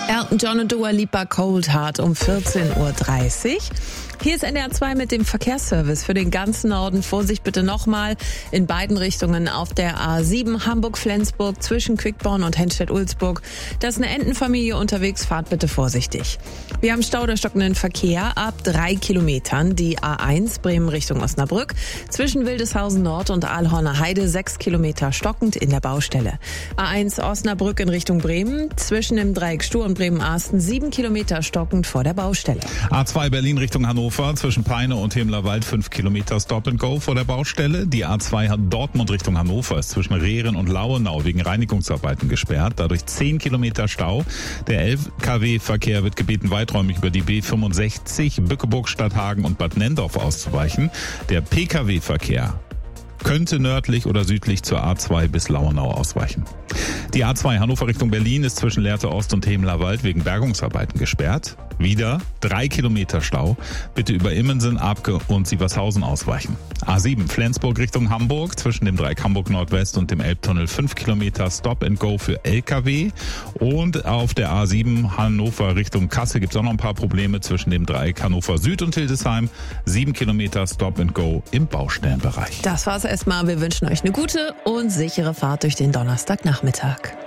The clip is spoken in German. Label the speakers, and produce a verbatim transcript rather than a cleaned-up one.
Speaker 1: Elton John und Dua Lipa Cold Heart um vierzehn Uhr dreißig. Hier ist N D R zwei mit dem Verkehrsservice für den ganzen Norden. Vorsicht bitte nochmal in beiden Richtungen auf der A sieben Hamburg-Flensburg zwischen Quickborn und Henstedt-Ulzburg. Da ist eine Entenfamilie unterwegs, fahrt bitte vorsichtig. Wir haben Stau oder stockenden Verkehr ab drei Kilometern. Die A eins Bremen Richtung Osnabrück zwischen Wildeshausen Nord und Aalhorner Heide sechs Kilometer stockend in der Baustelle. A eins Osnabrück in Richtung Bremen zwischen dem Dreieck Stur und Bremen-Arsten sieben Kilometer stockend vor der Baustelle.
Speaker 2: A zwei Berlin Richtung Hannover zwischen Peine und Hemlerwald fünf Kilometer Stop and Go vor der Baustelle. Die A zwei Dortmund Richtung Hannover ist zwischen Rehren und Lauenau wegen Reinigungsarbeiten gesperrt. Dadurch zehn Kilometer Stau. Der L K W-Verkehr wird gebeten, weiträumig über die B fünfundsechzig, Bückeburg, Stadthagen und Bad Nendorf auszuweichen. Der P K W-Verkehr könnte nördlich oder südlich zur A zwei bis Lauenau ausweichen. Die A zwei Hannover Richtung Berlin ist zwischen Lehrte Ost und Hemlerwald wegen Bergungsarbeiten gesperrt. Wieder drei Kilometer Stau. Bitte über Immensen, Abke und Sievershausen ausweichen. A sieben Flensburg Richtung Hamburg zwischen dem Dreieck Hamburg Nordwest und dem Elbtunnel fünf Kilometer Stop and Go für L K W. Und auf der A sieben Hannover Richtung Kassel gibt es auch noch ein paar Probleme zwischen dem Dreieck Hannover Süd und Hildesheim. sieben Kilometer Stop and Go im Baustellenbereich.
Speaker 1: Das war's erstmal. Wir wünschen euch eine gute und sichere Fahrt durch den Donnerstagnachmittag.